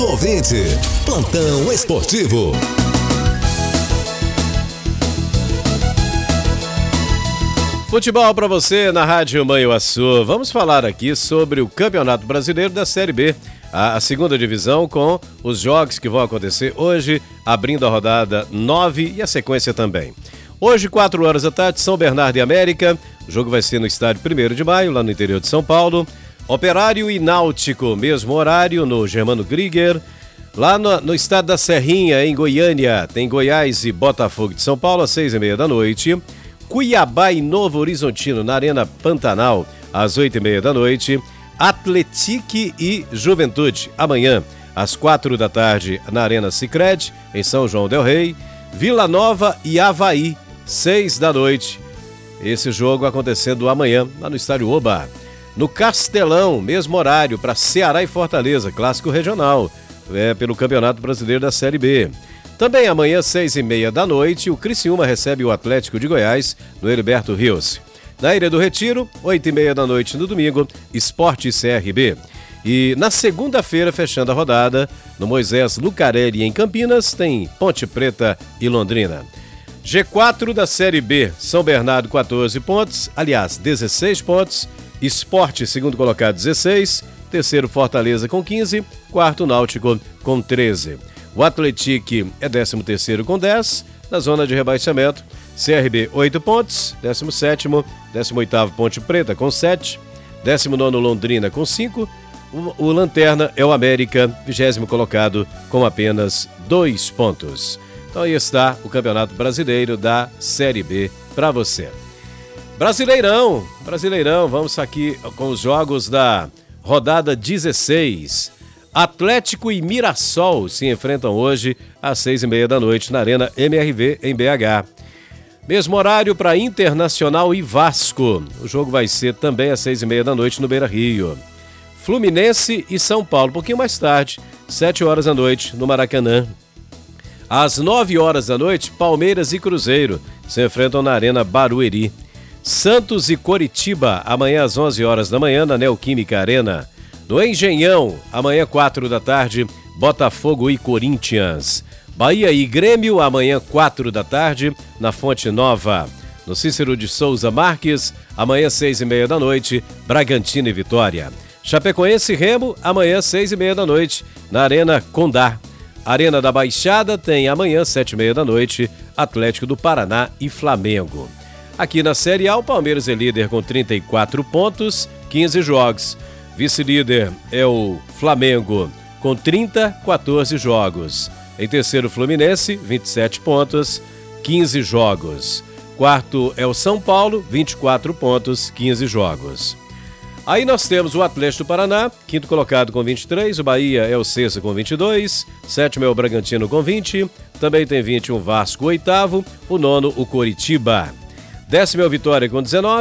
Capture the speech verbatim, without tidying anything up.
Ouvinte, plantão esportivo. Futebol para você na Rádio Manhuaçu. Vamos falar aqui sobre o Campeonato Brasileiro da Série B, a, a segunda divisão, com os jogos que vão acontecer hoje, abrindo a rodada nove e a sequência também. Hoje, quatro horas da tarde, São Bernardo e América. O jogo vai ser no estádio primeiro de maio, lá no interior de São Paulo. Operário e Náutico, mesmo horário, no Germano Krieger. Lá no, no estado da Serrinha, em Goiânia, tem Goiás e Botafogo de São Paulo, às seis e meia da noite. Cuiabá e Novo Horizontino, na Arena Pantanal, às oito e meia da noite. Atletique e Juventude, amanhã, às quatro da tarde, na Arena Sicredi, em São João del Rei. Vila Nova e Avaí, seis da noite. Esse jogo acontecendo amanhã, lá no Estádio Oba. No Castelão, mesmo horário, para Ceará e Fortaleza, clássico regional, é, pelo Campeonato Brasileiro da Série B. Também amanhã, seis e meia da noite, o Criciúma recebe o Atlético de Goiás, no Heriberto Rios. Na Ilha do Retiro, oito e meia da noite no domingo, Sport e C R B. E na segunda-feira, fechando a rodada, no Moisés Lucarelli, em Campinas, tem Ponte Preta e Londrina. G quatro da Série B, São Bernardo, quatorze pontos, aliás, dezesseis pontos. Sport, segundo colocado, dezesseis. Terceiro, Fortaleza, com quinze. Quarto, Náutico, com treze. O Atletique é décimo terceiro com dez. Na zona de rebaixamento, C R B, oito pontos. Décimo sétimo. Décimo oitavo, Ponte Preta, com sete. Décimo nono, Londrina, com cinco. O, o Lanterna é o América, vigésimo colocado, com apenas dois pontos. Então aí está o Campeonato Brasileiro da Série B para você. Brasileirão, Brasileirão, vamos aqui com os jogos da rodada dezesseis. Atlético e Mirassol se enfrentam hoje às seis e meia da noite na Arena M R V em B H. Mesmo horário para Internacional e Vasco. O jogo vai ser também às seis e meia da noite no Beira Rio. Fluminense e São Paulo, um pouquinho mais tarde, sete horas da noite no Maracanã. Às nove horas da noite, Palmeiras e Cruzeiro se enfrentam na Arena Barueri. Santos e Coritiba, amanhã às onze horas da manhã na Neoquímica Arena. No Engenhão, amanhã quatro da tarde, Botafogo e Corinthians. Bahia e Grêmio, amanhã quatro da tarde, na Fonte Nova. No Cícero de Souza Marques, amanhã seis e meia da noite, Bragantino e Vitória. Chapecoense e Remo, amanhã seis e meia da noite, na Arena Condá. Arena da Baixada tem amanhã sete e meia da noite, Atlético do Paraná e Flamengo. Aqui na Série A, o Palmeiras é líder com trinta e quatro pontos, quinze jogos. Vice-líder é o Flamengo com trinta, quatorze jogos. Em terceiro, Fluminense, vinte e sete pontos, quinze jogos. Quarto é o São Paulo, vinte e quatro pontos, quinze jogos. Aí nós temos o Atlético do Paraná, quinto colocado com vinte e três, o Bahia é o sexto com vinte e dois, sétimo é o Bragantino com vinte, também tem vinte e um Vasco, o oitavo, o nono o Coritiba. Décimo é o Vitória com dezenove.